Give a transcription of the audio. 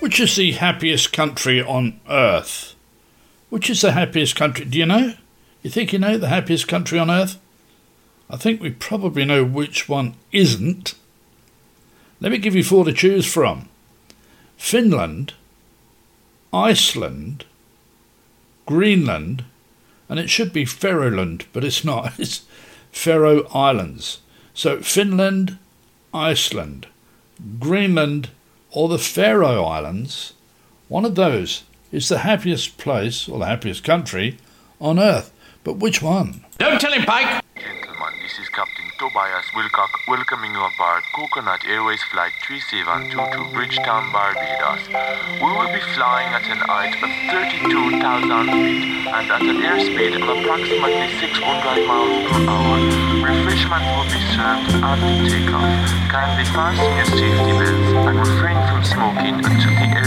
Which is the happiest country on earth? Which is the happiest country? Do you know? You think you know the happiest country on earth? I think we probably know which one isn't. Let me give you 4 to choose from. Finland, Iceland, Greenland, and it should be Faroeland, but it's not. It's Faroe Islands. So Finland, Iceland, Greenland, or the Faroe Islands, one of those is the happiest place or the happiest country on earth. But which one? Don't tell him, Pike! Gentlemen, this is Captain Tobias Wilcock welcoming you aboard Coconut Airways Flight 3722 to Bridgetown, Barbados. We will be flying at an height of 32,000 feet and at an airspeed of approximately 600 miles per hour. Refreshment will be served after takeoff. Kindly fasten your safety belts and refrain from smoking until the